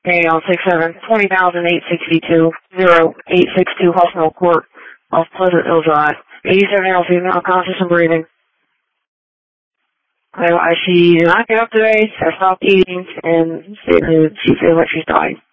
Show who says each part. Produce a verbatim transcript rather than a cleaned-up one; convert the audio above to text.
Speaker 1: Okay, on six seven, twenty thousand eight sixty-two, zero eight six two Hospital Court off Pleasantville Drive. eighty-seven year old female, conscious and breathing. I, I, she did not get up today, so stopped eating, and she feels like she's dying.